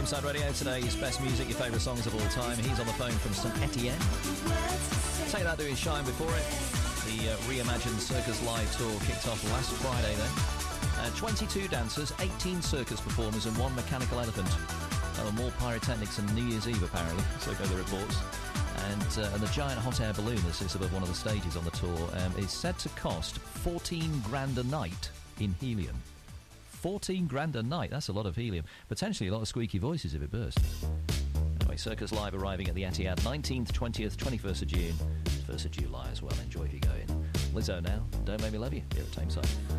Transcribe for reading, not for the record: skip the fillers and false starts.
Tameside Radio, today's best music, your favourite songs of all time. He's on the phone from St Etienne. Take that doing Shine before it. The reimagined Circus Live tour kicked off last Friday then. 22 dancers, 18 circus performers and 1 mechanical elephant. More pyrotechnics than New Year's Eve, apparently, so go the reports. And the giant hot air balloon that sits above one of the stages on the tour is said to cost 14 grand a night in helium. 14 grand a night, that's a lot of helium. Potentially a lot of squeaky voices if it bursts. Anyway, Circus Live arriving at the Etihad 19th, 20th, 21st of June, 1st of July as well. Enjoy if you go in. Lizzo now, Don't Make Me Love You, here at Tameside.